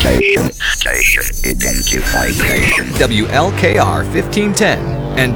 Station identification. WLKR 1510 and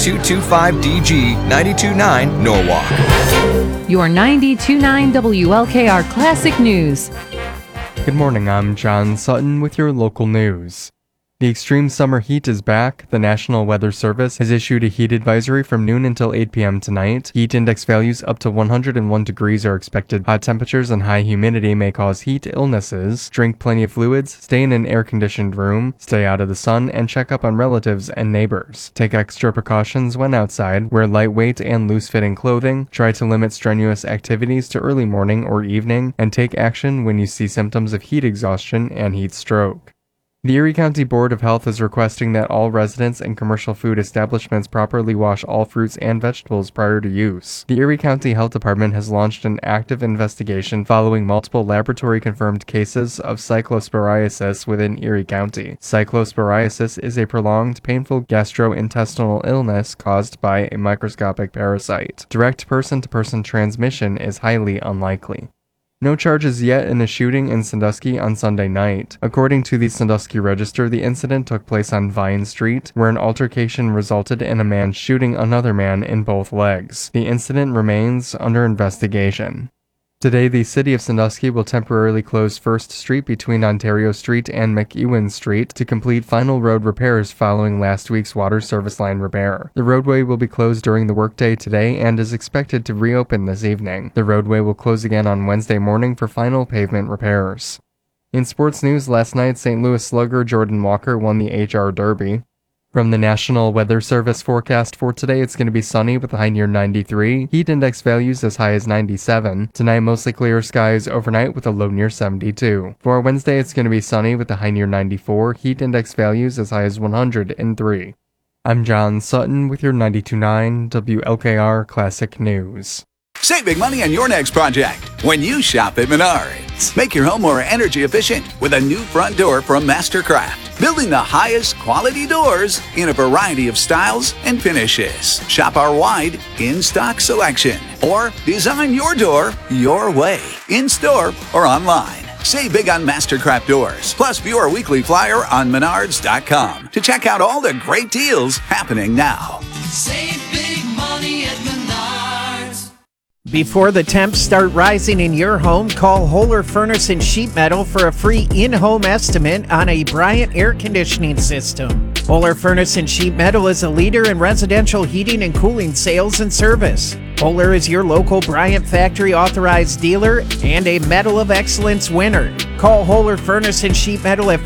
W225DG 92.9 Norwalk. Your 92.9 WLKR Classic News. Good morning, I'm John Sutton with your local news. The extreme summer heat is back. The National Weather Service has issued a heat advisory from noon until 8 p.m. tonight. Heat index values up to 101 degrees are expected. Hot temperatures and high humidity may cause heat illnesses. Drink plenty of fluids, stay in an air-conditioned room, stay out of the sun, and check up on relatives and neighbors. Take extra precautions when outside. Wear lightweight and loose-fitting clothing. Try to limit strenuous activities to early morning or evening, and take action when you see symptoms of heat exhaustion and heat stroke. The Erie County Board of Health is requesting that all residents and commercial food establishments properly wash all fruits and vegetables prior to use. The Erie County Health Department has launched an active investigation following multiple laboratory-confirmed cases of cyclosporiasis within Erie County. Cyclosporiasis is a prolonged, painful gastrointestinal illness caused by a microscopic parasite. Direct person-to-person transmission is highly unlikely. No charges yet in a shooting in Sandusky on Sunday night. According to the Sandusky Register, the incident took place on Vine Street, where an altercation resulted in a man shooting another man in both legs. The incident remains under investigation. Today, the City of Sandusky will temporarily close First Street between Ontario Street and McEwen Street to complete final road repairs following last week's water service line repair. The roadway will be closed during the workday today and is expected to reopen this evening. The roadway will close again on Wednesday morning for final pavement repairs. In sports news, last night, St. Louis slugger Jordan Walker won the HR Derby. From the National Weather Service forecast for today, it's going to be sunny with a high near 93. Heat index values as high as 97. Tonight, mostly clear skies overnight with a low near 72. For Wednesday, it's going to be sunny with a high near 94. Heat index values as high as 103. I'm John Sutton with your 92.9 WLKR Classic News. Save big money on your next project when you shop at Menards. Make your home more energy efficient with a new front door from Mastercraft. Building the highest quality doors in a variety of styles and finishes. Shop our wide in-stock selection or design your door your way, in-store or online. Save big on Mastercraft doors. Plus, view our weekly flyer on Menards.com to check out all the great deals happening now. Save big money at Menards. Before the temps start rising in your home, call Holler Furnace and Sheet Metal for a free in-home estimate on a Bryant air conditioning system. Holler Furnace and Sheet Metal is a leader in residential heating and cooling sales and service. Holler is your local Bryant factory authorized dealer and a Medal of Excellence winner. Call Holler Furnace and Sheet Metal at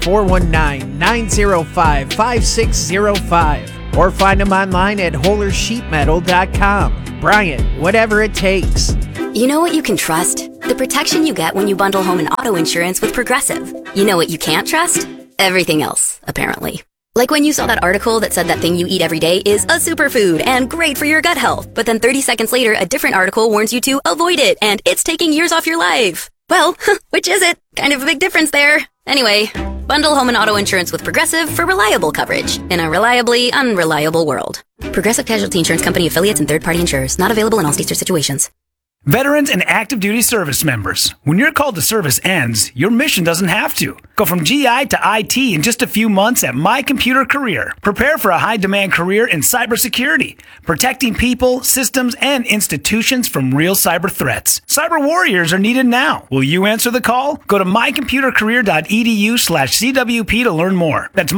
419-905-5605 or find them online at hollersheetmetal.com. Bryant, whatever it takes. You know what you can trust? The protection you get when you bundle home and auto insurance with Progressive. You know what you can't trust? Everything else, apparently. Like when you saw that article that said that thing you eat every day is a superfood and great for your gut health, but then 30 seconds later, a different article warns you to avoid it and it's taking years off your life. Well, which is it? Kind of a big difference there. Anyway, bundle home and auto insurance with Progressive for reliable coverage in a reliably unreliable world. Progressive Casualty Insurance Company affiliates and third-party insurers. Not available in all states or situations. Veterans and active duty service members, when your call to service ends, your mission doesn't have to. Go from GI to IT in just a few months at My Computer Career. Prepare for a high-demand career in cybersecurity, protecting people, systems, and institutions from real cyber threats. Cyber warriors are needed now. Will you answer the call? Go to mycomputercareer.edu/CWP to learn more. That's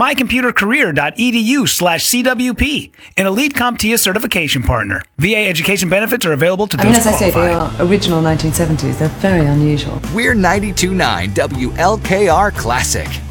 mycomputercareer.edu/CWP, an elite CompTIA certification partner. VA education benefits are available to those as I say, qualified. they are original 1970s. They're very unusual. We're 92.9 WLKR Classic.